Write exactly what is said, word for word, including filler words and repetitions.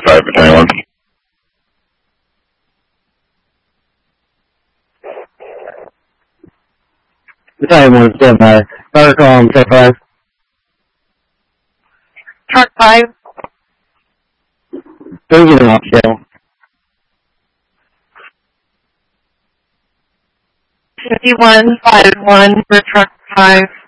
five for twenty-one. twenty-one, stand by. Fire call on truck five. Truck five. Don't get off, Dale. fifty-one five one for truck five.